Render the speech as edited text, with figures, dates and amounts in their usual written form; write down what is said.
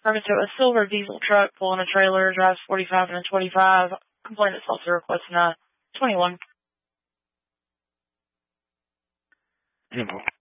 Referring to a silver diesel truck pulling a trailer, drives 45 and a 25. Complainant is also requesting a 21.